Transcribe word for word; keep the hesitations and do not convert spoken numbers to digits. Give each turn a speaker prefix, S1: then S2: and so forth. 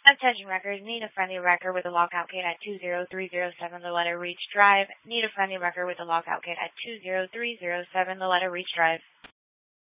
S1: Attention records, need a friendly record with a lockout kit at two zero three zero seven the letter Reach Drive. Need a friendly record with a lockout kit at two zero three zero seven the letter Reach Drive.